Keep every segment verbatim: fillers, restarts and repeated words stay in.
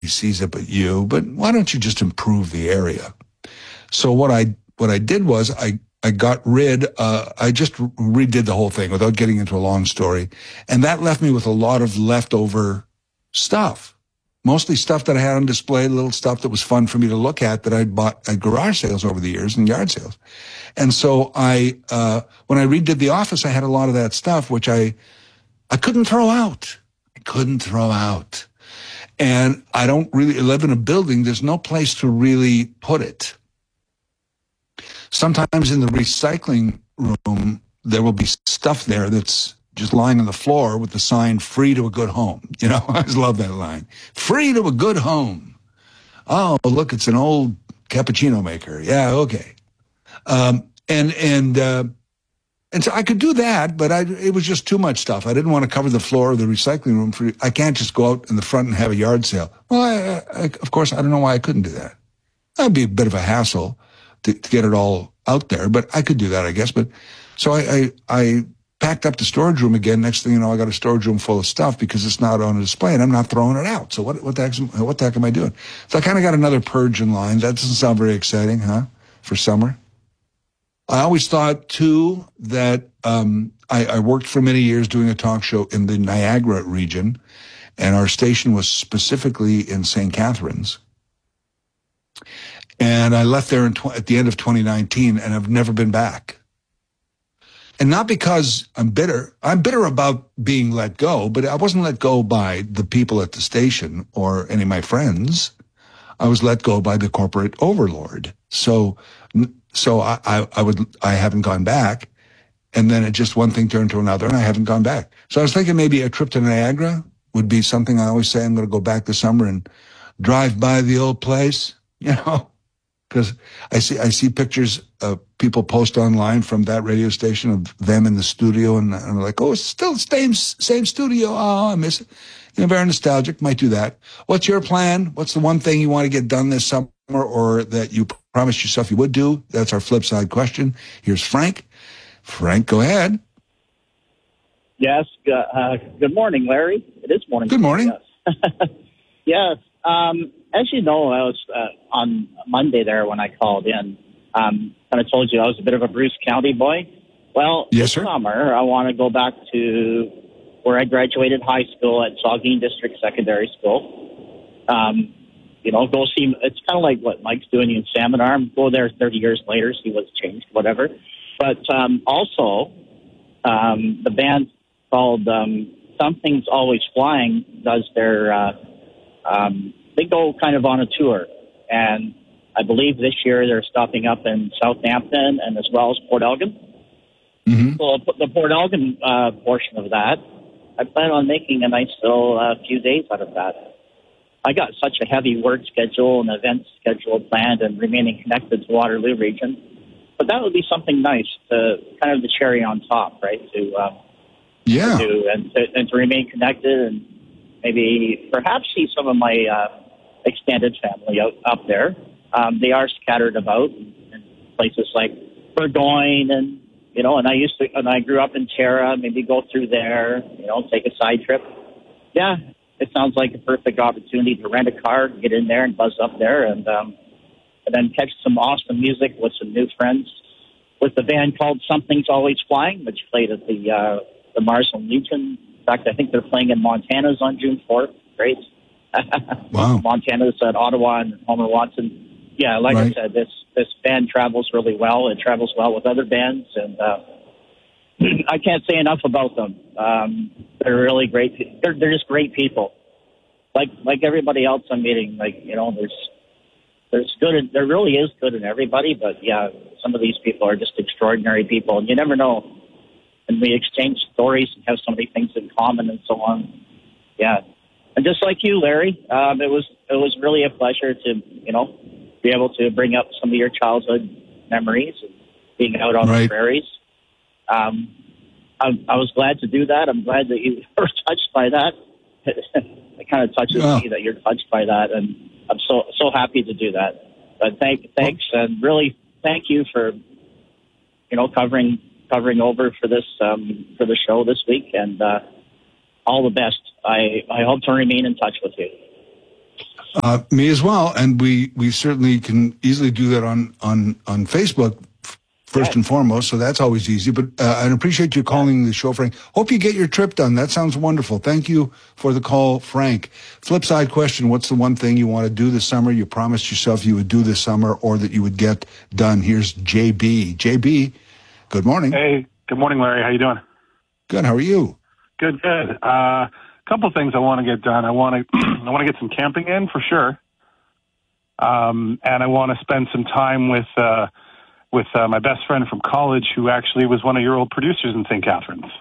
sees it but you, but why don't you just improve the area? So what I what I did was I, I got rid, uh, I just redid the whole thing without getting into a long story. And that left me with a lot of leftover stuff. Mostly stuff that I had on display, little stuff that was fun for me to look at that I'd bought at garage sales over the years and yard sales. And so I, uh, when I redid the office, I had a lot of that stuff, which I, I couldn't throw out. I couldn't throw out. And I don't really live in a building. There's no place to really put it. Sometimes in the recycling room, there will be stuff there that's just lying on the floor with the sign, free to a good home. You know, I just love that line. Free to a good home. Oh, look, it's an old cappuccino maker. Yeah, okay. Um, and, and, uh, and so I could do that, but I, it was just too much stuff. I didn't want to cover the floor of the recycling room. For, I can't just go out in the front and have a yard sale. Well, I, I, of course, I don't know why I couldn't do that. That'd be a bit of a hassle to, to get it all out there, but I could do that, I guess. But so I, I, I packed up the storage room again. Next thing you know, I got a storage room full of stuff because it's not on a display and I'm not throwing it out. So what, what the heck, what the heck am I doing? So I kind of got another purge in line. That doesn't sound very exciting, huh? For summer. I always thought too that, um, I, I worked for many years doing a talk show in the Niagara region, and our station was specifically in Saint Catharines. And I left there in tw- at the end of twenty nineteen, and I've never been back. And not because I'm bitter. I'm bitter about being let go, but I wasn't let go by the people at the station or any of my friends. I was let go by the corporate overlord. So, so I, I, I would, I haven't gone back. And then it just one thing turned to another, and I haven't gone back. So I was thinking maybe a trip to Niagara would be something. I always say I'm going to go back this summer and drive by the old place, you know, because I see I see pictures of people post online from that radio station of them in the studio, and I'm like, oh, it's still the same same studio. Oh, I miss it. You know, very nostalgic. Might do that. What's your plan? What's the one thing you want to get done this summer, or that you promised yourself you would do? That's our flip side question. Here's Frank. Frank, go ahead. Yes. Uh, good morning, Larry. It is morning. Good morning. Yes. yes. Um, as you know, I was uh, on Monday there when I called in. Um, kind of told you I was a bit of a Bruce County boy. Well, yes, this sir. summer I want to go back to where I graduated high school at Saugeen District Secondary School. Um, you know, go see. It's kind of like what Mike's doing in Salmon Arm. Go there thirty years later, see what's changed, whatever. But um, also, um, the band called um, Something's Always Flying does their, uh, um, they go kind of on a tour. And I believe this year they're stopping up in Southampton and as well as Port Elgin. Mm-hmm. So the Port Elgin uh, portion of that, I plan on making a nice little uh, few days out of that. I got such a heavy work schedule and event schedule planned and remaining connected to Waterloo region. But that would be something nice, to kind of the cherry on top, right? To um, yeah, to do and to, and to remain connected, and maybe perhaps see some of my uh, extended family out up there. Um, they are scattered about in places like Burgoyne, and you know. And I used to, and I grew up in Tara. Maybe go through there, you know, take a side trip. Yeah, it sounds like a perfect opportunity to rent a car, get in there, and buzz up there, and. Um, And then catch some awesome music with some new friends with the band called Something's Always Flying, which played at the uh, the Marshall Legion. In fact, I think they're playing in Montana's on June fourth. Great. Wow. Montana's at Ottawa and Homer Watson. Yeah, like right. I said, this this band travels really well. It travels well with other bands, and uh, I can't say enough about them. Um, they're really great. They're they're just great people. Like like everybody else I'm meeting. Like you know, there's. There's good. In, there really is good in everybody, but yeah, some of these people are just extraordinary people, and you never know. And we exchange stories and have so many things in common, and so on. Yeah, and just like you, Larry, um, it was it was really a pleasure to you know be able to bring up some of your childhood memories and being out on right. the prairies. Um, I, I was glad to do that. I'm glad that you were touched by that. It kind of touches yeah. me that you're touched by that, and I'm so so happy to do that. But thank thanks and really thank you for you know covering covering over for this um, for the show this week, and uh, all the best. I I hope to remain in touch with you. Uh, me as well, and we, we certainly can easily do that on on on Facebook first yes. and foremost. So that's always easy. But uh, I appreciate you calling the show, Frank. Hope you get your trip done. That sounds wonderful. Thank you for the call, Frank. Flip side question: what's the one thing you want to do this summer? You promised yourself you would do this summer, or that you would get done. Here's J B. J B, good morning. Hey, good morning, Larry. How you doing? Good. How are you? Good, good. A uh, couple things I want to get done. I want to I want to get some camping in for sure, um, and I want to spend some time with uh, with uh, my best friend from college, who actually was one of your old producers in Saint Catharines.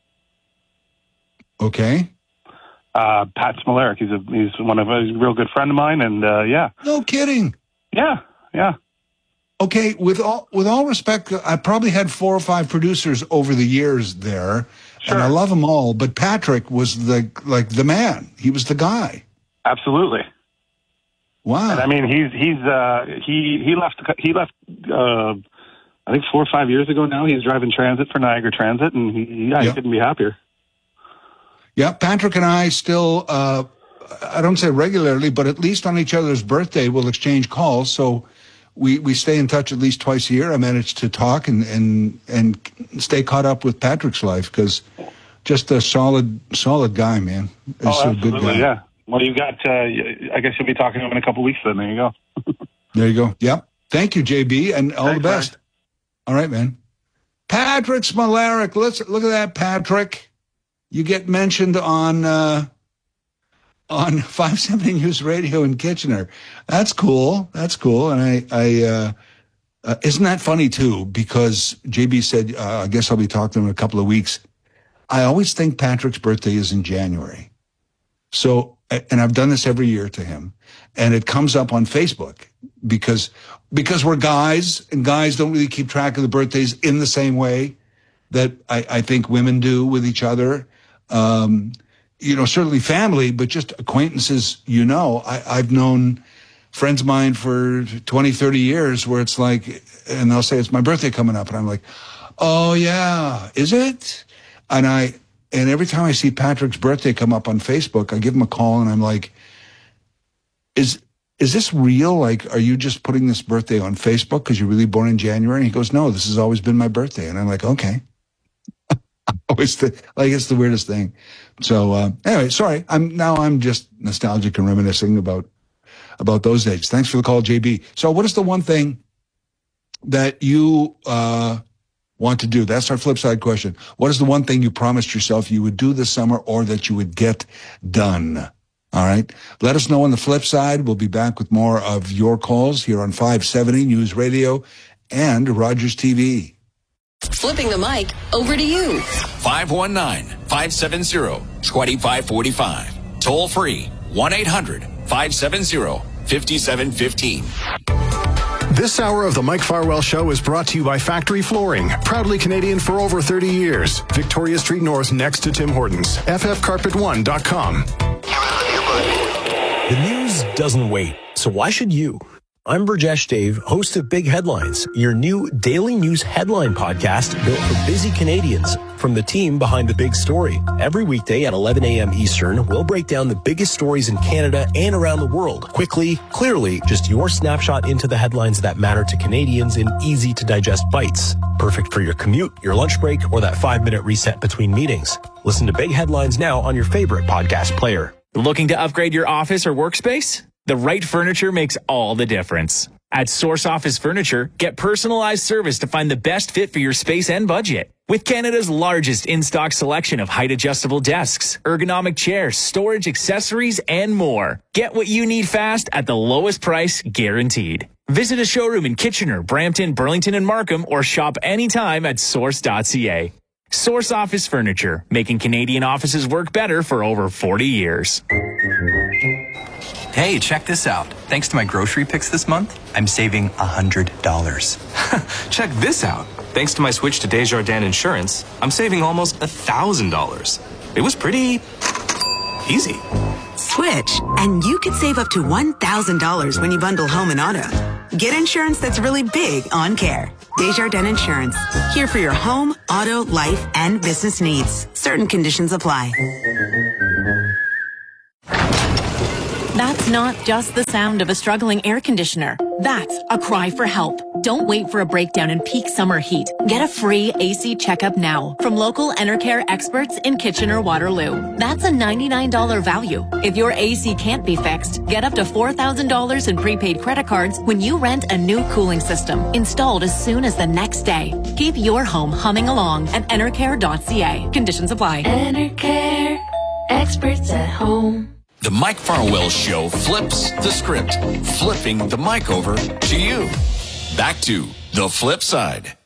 Okay. Uh, Pat Smolarek. He's a he's one of a, he's a real good friend of mine, and uh, yeah. No kidding. Yeah, yeah. Okay, with all with all respect, I probably had four or five producers over the years there, Sure. and I love them all. But Patrick was the like the man. He was the guy. Absolutely. Wow. And I mean, he's he's uh, he he left he left. Uh, I think four or five years ago now. He's driving transit for Niagara Transit, and he, yeah, he Yep. couldn't be happier. Yeah, Patrick and I still, uh, I don't say regularly, but at least on each other's birthday, we'll exchange calls. So we, we stay in touch at least twice a year. I managed to talk and, and, and stay caught up with Patrick's life, because just a solid, solid guy, man. Oh, Just a absolutely, good guy. yeah. Well, you got, uh, I guess you'll be talking to him in a couple weeks then. There you go. There you go. Yep. Thank you, J B, and all Thanks, the best. man. All right, man. Patrick Smolarek. Let's look at that, Patrick. You get mentioned on uh, on five seventy News Radio in Kitchener. That's cool. That's cool. And I, I uh, uh, isn't that funny too? Because J B said, uh, I guess I'll be talking to him in a couple of weeks. I always think Patrick's birthday is in January. So, and I've done this every year to him, and it comes up on Facebook because because we're guys, and guys don't really keep track of the birthdays in the same way that I, I think women do with each other. Um, you know, certainly family, but just acquaintances, you know. I, I've known friends of mine for twenty, thirty years where it's like, and they'll say, it's my birthday coming up. And I'm like, oh, yeah, is it? And I, and every time I see Patrick's birthday come up on Facebook, I give him a call and I'm like, is, is this real? Like, are you just putting this birthday on Facebook because you're really born in January? And he goes, no, this has always been my birthday. And I'm like, okay. Always the, like, it's the weirdest thing. So, uh, anyway, sorry. I'm now I'm just nostalgic and reminiscing about, about those days. Thanks for the call, J B. So what is the one thing that you, uh, want to do? That's our flip side question. What is the one thing you promised yourself you would do this summer, or that you would get done? All right. Let us know on the flip side. We'll be back with more of your calls here on five seventy News Radio and Rogers T V. Flipping the mic over to you. five one nine, five seven zero, two five four five. Toll free, one eight hundred, five seven zero, five seven one five. This hour of the Mike Farwell Show is brought to you by Factory Flooring, proudly Canadian for over thirty years. Victoria Street North next to Tim Hortons. F F carpet one dot com. The news doesn't wait, so why should you? I'm Burjesh Dave, host of Big Headlines, your new daily news headline podcast built for busy Canadians from the team behind the big story. Every weekday at eleven a.m. Eastern, we'll break down the biggest stories in Canada and around the world. Quickly, clearly, just your snapshot into the headlines that matter to Canadians in easy-to-digest bites. Perfect for your commute, your lunch break, or that five-minute reset between meetings. Listen to Big Headlines now on your favorite podcast player. Looking to upgrade your office or workspace? The right furniture makes all the difference. At Source Office Furniture, get personalized service to find the best fit for your space and budget. With Canada's largest in-stock selection of height-adjustable desks, ergonomic chairs, storage accessories, and more. Get what you need fast at the lowest price guaranteed. Visit a showroom in Kitchener, Brampton, Burlington, and Markham, or shop anytime at source dot c a. Source Office Furniture, making Canadian offices work better for over forty years. Hey, check this out. Thanks to my grocery picks this month, I'm saving one hundred dollars. Check this out. Thanks to my switch to Desjardins Insurance, I'm saving almost one thousand dollars. It was pretty easy. Switch, and you could save up to one thousand dollars when you bundle home and auto. Get insurance that's really big on care. Desjardins Insurance. Here for your home, auto, life, and business needs. Certain conditions apply. That's It's not just the sound of a struggling air conditioner. That's a cry for help. Don't wait for a breakdown in peak summer heat. Get a free A C checkup now from local Enercare experts in Kitchener-Waterloo. That's a ninety-nine dollars value. If your A C can't be fixed, get up to four thousand dollars in prepaid credit cards when you rent a new cooling system installed as soon as the next day. Keep your home humming along at enercare dot c a. Conditions apply. Enercare, experts at home. The Mike Farwell Show flips the script, flipping the mic over to you. Back to The Flip Side.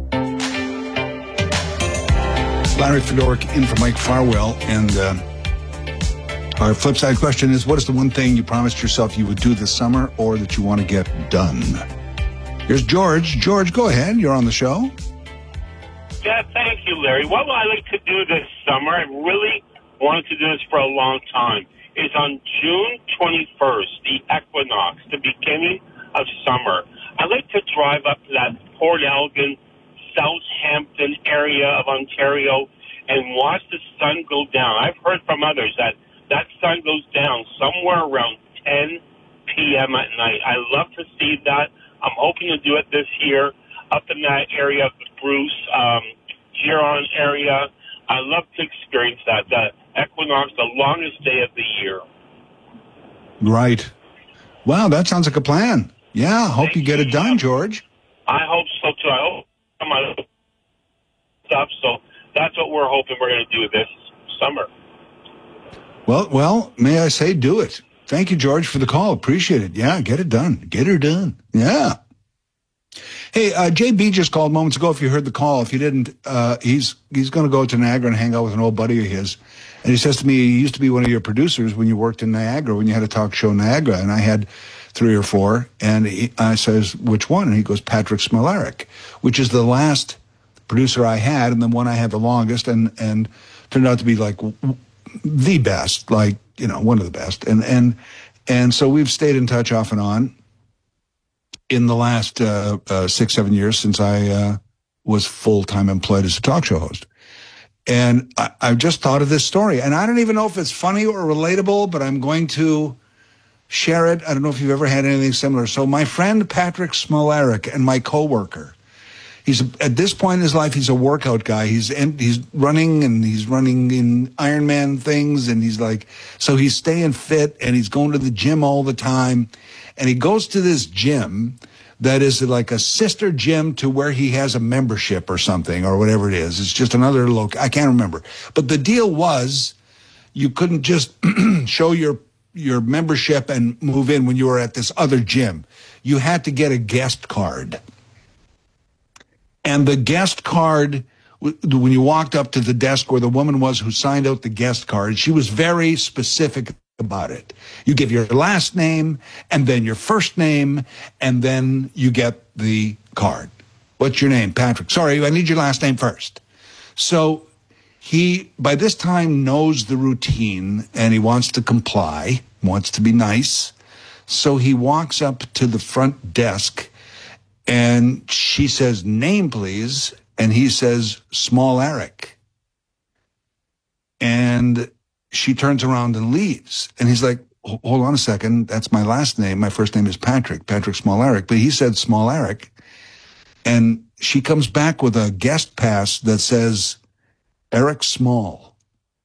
Larry Fedoruk in for Mike Farwell, and uh, our flip side question is, what is the one thing you promised yourself you would do this summer or that you want to get done? Here's George. George, go ahead. You're on the show. Yeah, thank you, Larry. What would I like to do this summer? I really wanted to do this for a long time. Is on June twenty-first, the equinox, the beginning of summer. I'd like to drive up to that Port Elgin, Southampton area of Ontario and watch the sun go down. I've heard from others that that sun goes down somewhere around ten p.m. at night. I love to see that. I'm hoping to do it this year up in that area of the Bruce, um, Huron area. I love to experience that, that equinox, the longest day of the year. Right. Wow, that sounds like a plan. Yeah, hope Thank you get you. it done, George. I hope so, too. I hope my stuff, so that's what we're hoping we're going to do this summer. Well, well, may I say, do it. Thank you, George, for the call. Appreciate it. Yeah, get it done. Get her done. Yeah. Hey, uh, J B just called moments ago. If you heard the call, if you didn't, uh, he's he's going to go to Niagara and hang out with an old buddy of his. And he says to me, he used to be one of your producers when you worked in Niagara, when you had a talk show in Niagara. And I had three or four. And he, I says, which one? And he goes, Patrick Smolarek, which is the last producer I had and the one I had the longest, and, and turned out to be like the best, like, you know, one of the best. And, and, and so we've stayed in touch off and on in the last uh, uh, six, seven years since I uh, was full-time employed as a talk show host. And I, I've just thought of this story. And I don't even know if it's funny or relatable, but I'm going to share it. I don't know if you've ever had anything similar. So my friend Patrick Smolarek and my coworker, he's at this point in his life, he's a workout guy. He's he's running and he's running in Ironman things. And he's like, so he's staying fit and he's going to the gym all the time. And he goes to this gym that is like a sister gym to where he has a membership or something or whatever it is. It's just another loc. I can't remember. But the deal was you couldn't just show your your membership and move in when you were at this other gym. You had to get a guest card. And the guest card, when you walked up to the desk where the woman was who signed out the guest card, she was very specific about it. You give your last name and then your first name, and then you get the card. What's your name? Patrick. Sorry, I need your last name first. So he, by this time, knows the routine, and he wants to comply, wants to be nice. So he walks up to the front desk, and she says, name, please. And he says, Smolarek. And she turns around and leaves. And he's like, hold on a second. That's my last name. My first name is Patrick, Patrick Smolarek. But he said Smolarek. And she comes back with a guest pass that says Eric Small.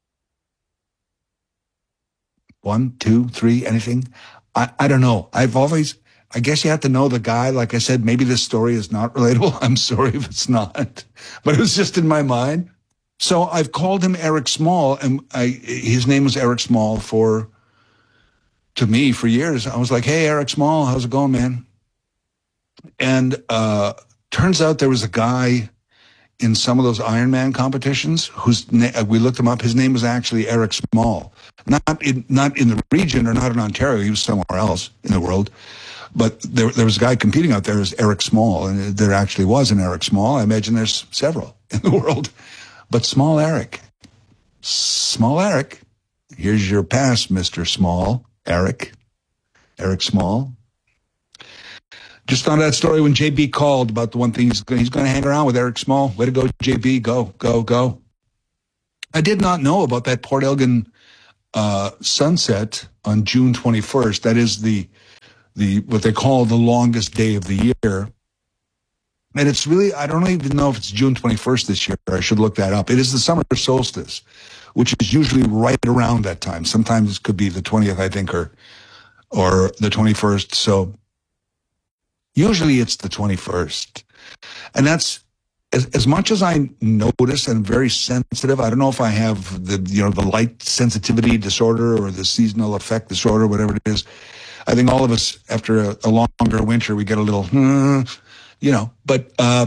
One, two, three, anything? I, I don't know. I've always, I guess you have to know the guy. Like I said, maybe this story is not relatable. I'm sorry if it's not. But it was just in my mind. So I've called him Eric Small, and I, his name was Eric Small for, to me, for years. I was like, hey, Eric Small, how's it going, man? And uh, turns out there was a guy in some of those Ironman competitions whose na- we looked him up. His name was actually Eric Small. Not in, not in the region or not in Ontario. He was somewhere else in the world. But there, there was a guy competing out there as Eric Small, and there actually was an Eric Small. I imagine there's several in the world. But Small Eric, Small Eric, here's your pass, Mister Small, Eric, Eric Small. Just thought of that story when J B called about the one thing he's going, he's going to hang around with Eric Small. Way to go, J B. Go, go, go. I did not know about that Port Elgin uh, sunset on June twenty-first. That is the the what they call the longest day of the year. And it's really, I don't even know if it's June twenty-first this year. I should look that up. It is the summer solstice, which is usually right around that time. Sometimes it could be the twentieth, I think, or or the twenty-first. So usually it's the twenty-first. And that's, as, as much as I notice and very sensitive, I don't know if I have the, you know, the light sensitivity disorder or the seasonal effect disorder, whatever it is. I think all of us, after a, a longer winter, we get a little, hmm, you know, but uh,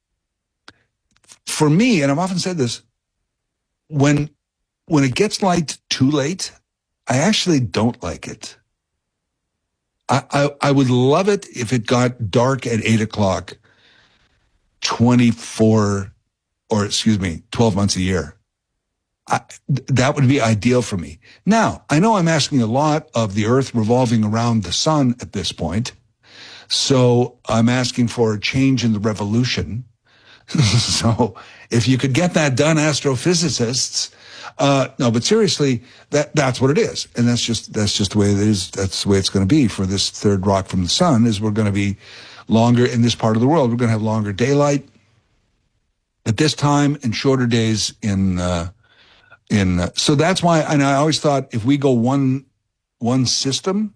for me, and I've often said this, when when it gets light too late, I actually don't like it. I, I, I would love it if it got dark at eight o'clock, twenty-four, or excuse me, twelve months a year. I, that would be ideal for me. Now, I know I'm asking a lot of the Earth revolving around the sun at this point. So I'm asking for a change in the revolution. So if you could get that done, astrophysicists, uh, no, but seriously, that, that's what it is. And that's just, that's just the way it is. That's the way it's going to be for this third rock from the sun, is we're going to be longer in this part of the world. We're going to have longer daylight at this time and shorter days in, uh, in, uh, so that's why, and I always thought if we go one, one system,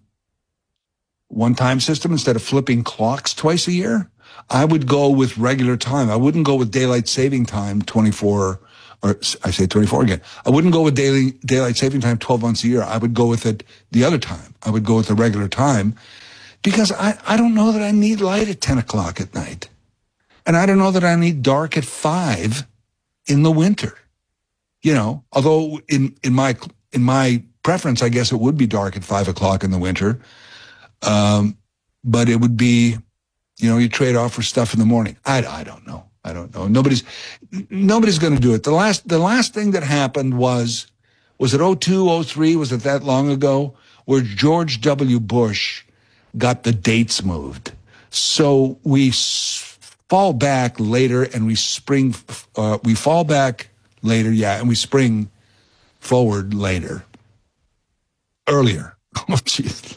one time system, instead of flipping clocks twice a year, I would go with regular time. I wouldn't go with daylight saving time twenty-four, or I say twenty-four again. I wouldn't go with daily daylight saving time twelve months a year. I would go with it the other time. I would go with the regular time, because I, I don't know that I need light at ten o'clock at night. And I don't know that I need dark at five in the winter. You know, although in, in my, in my preference, I guess it would be dark at five o'clock in the winter. Um, but it would be, you know, you trade off for stuff in the morning. I, I don't know. I don't know. Nobody's, nobody's going to do it. The last, the last thing that happened was, was it oh two, oh three? Was it that long ago? Where George W. Bush got the dates moved. So we s- fall back later and we spring, uh, we fall back later. Yeah. And we spring forward later, earlier. Oh, jeez.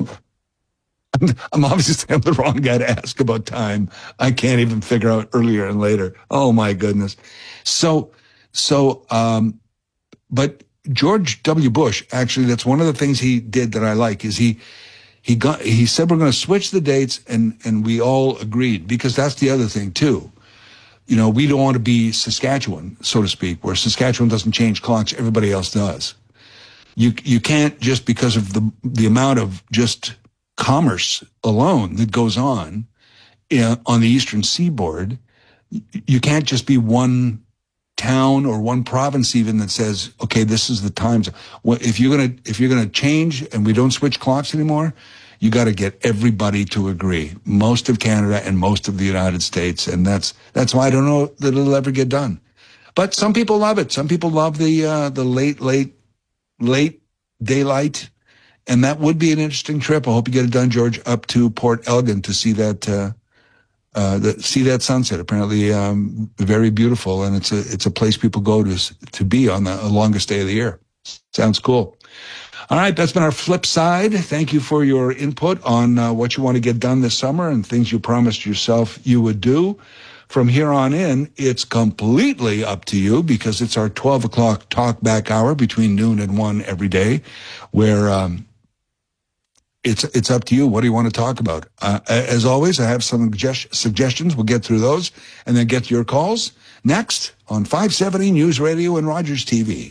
I'm obviously I'm the wrong guy to ask about time. I can't even figure out earlier and later. Oh my goodness. So, so, um, but George W. Bush, actually, that's one of the things he did that I like, is he, he got, he said, we're going to switch the dates, and, and we all agreed, because that's the other thing too. You know, we don't want to be Saskatchewan, so to speak, where Saskatchewan doesn't change clocks, everybody else does. You, you can't, just because of the, the amount of just commerce alone that goes on in, on the eastern seaboard, you can't just be one town or one province even that says, okay, this is the times. Well, if you're gonna if you're gonna change and we don't switch clocks anymore, you got to get everybody to agree. Most of Canada and most of the United States, and that's that's why I don't know that it'll ever get done. But some people love it. Some people love the uh, the late late late daylight. And that would be an interesting trip. I hope you get it done, George, up to Port Elgin to see that, uh, uh, the, see that sunset. Apparently, um, very beautiful. And it's a, it's a place people go to, to be on the longest day of the year. Sounds cool. All right. That's been our flip side. Thank you for your input on uh, what you want to get done this summer and things you promised yourself you would do. From here on in, it's completely up to you, because it's our twelve o'clock talk back hour between noon and one every day, where, um, It's it's up to you. What do you want to talk about? Uh, as always, I have some suggest- suggestions. We'll get through those and then get to your calls next on five seventy News Radio and Rogers T V.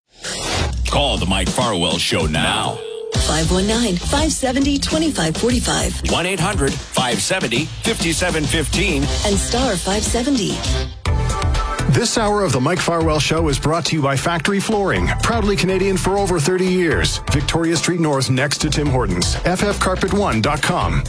Call the Mike Farwell Show now. five one nine, five seven zero, two five four five. one eight hundred, five seven zero, five seven one five. And star five seventy. This hour of the Mike Farwell Show is brought to you by Factory Flooring, proudly Canadian for over thirty years. Victoria Street North, next to Tim Hortons. F F carpet one dot com.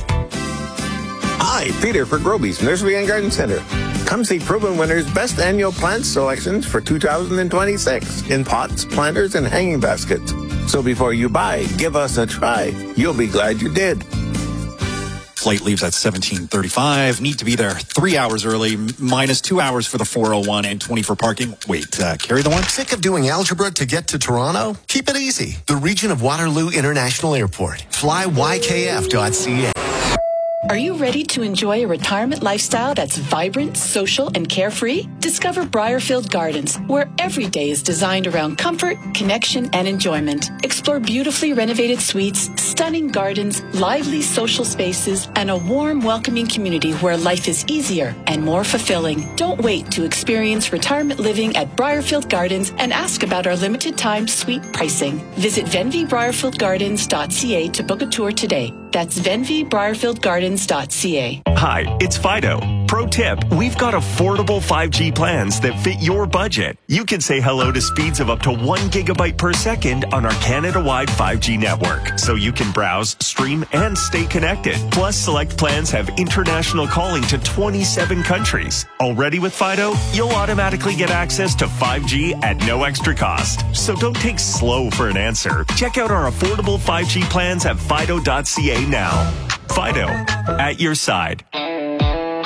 Hi, Peter for Groby's Nursery and Garden Center. Come see Proven Winners' best annual plant selections for two thousand twenty-six in pots, planters, and hanging baskets. So before you buy, give us a try. You'll be glad you did. Flight leaves at seventeen thirty-five. Need to be there three hours early, minus two hours for the four oh one and twenty for parking. Wait, uh, carry the one? Sick of doing algebra to get to Toronto? Keep it easy. The region of Waterloo International Airport. Fly Y K F dot C A. Are you ready to enjoy a retirement lifestyle that's vibrant, social, and carefree? Discover Briarfield Gardens, where every day is designed around comfort, connection, and enjoyment. Explore beautifully renovated suites, stunning gardens, lively social spaces, and a warm, welcoming community where life is easier and more fulfilling. Don't wait to experience retirement living at Briarfield Gardens and ask about our limited time suite pricing. Visit venvy briarfield gardens dot c a to book a tour today. That's venvy briarfield gardens dot c a. Hi, it's Fido. Pro tip, we've got affordable five G plans that fit your budget. You can say hello to speeds of up to one gigabyte per second on our Canada-wide five G network, so you can browse, stream, and stay connected. Plus, select plans have international calling to twenty-seven countries. Already with Fido, you'll automatically get access to five G at no extra cost. So don't take slow for an answer. Check out our affordable five G plans at fido dot c a now. Fido, at your side.